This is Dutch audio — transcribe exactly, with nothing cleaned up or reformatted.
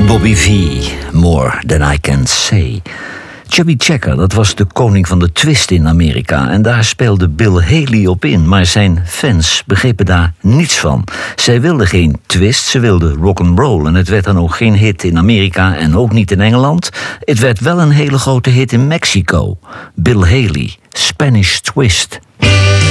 Bobby V, More Than I Can Say. Chubby Checker, dat was de koning van de twist in Amerika. En daar speelde Bill Haley op in. Maar zijn fans begrepen daar niets van. Zij wilden geen twist, ze wilden rock'n'roll. En het werd dan ook geen hit in Amerika en ook niet in Engeland. Het werd wel een hele grote hit in Mexico. Bill Haley, Spanish Twist.